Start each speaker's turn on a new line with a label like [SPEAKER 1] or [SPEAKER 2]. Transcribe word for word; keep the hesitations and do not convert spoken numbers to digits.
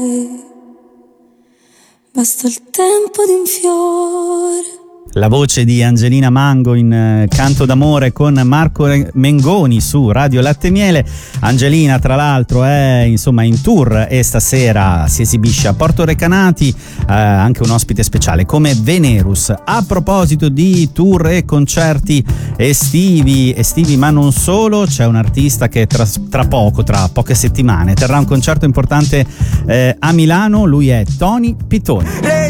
[SPEAKER 1] Basta il tempo di un fiore.
[SPEAKER 2] La voce di Angelina Mango in eh, Canto d'amore con Marco Mengoni su Radio Latte e Miele. Angelina tra l'altro è insomma in tour e stasera si esibisce a Porto Recanati, eh, anche un ospite speciale come Venerus. A proposito di tour e concerti estivi, estivi ma non solo, c'è un artista che tra, tra poco, tra poche settimane terrà un concerto importante eh, a Milano, lui è Tony Pitoni.